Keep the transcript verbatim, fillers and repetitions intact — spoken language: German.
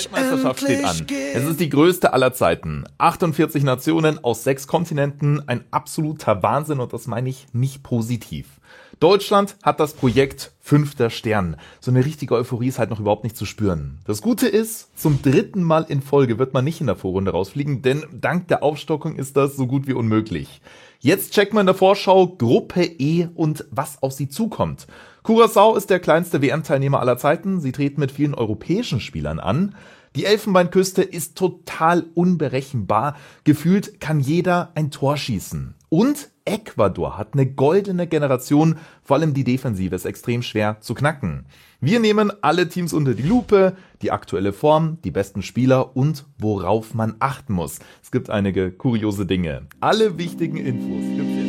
Weltmeisterschaft steht an. Es ist die größte aller Zeiten. achtundvierzig Nationen aus sechs Kontinenten. Ein absoluter Wahnsinn und das meine ich nicht positiv. Deutschland hat das Projekt Fünfter Stern. So eine richtige Euphorie ist halt noch überhaupt nicht zu spüren. Das Gute ist, zum dritten Mal in Folge wird man nicht in der Vorrunde rausfliegen, denn dank der Aufstockung ist das so gut wie unmöglich. Jetzt checkt man in der Vorschau Gruppe E und was auf sie zukommt. Curaçao ist der kleinste W M-Teilnehmer aller Zeiten. Sie treten mit vielen europäischen Spielern an. Die Elfenbeinküste ist total unberechenbar. Gefühlt kann jeder ein Tor schießen. Und Ecuador hat eine goldene Generation, vor allem die Defensive ist extrem schwer zu knacken. Wir nehmen alle Teams unter die Lupe, die aktuelle Form, die besten Spieler und worauf man achten muss. Es gibt einige kuriose Dinge. Alle wichtigen Infos gibt's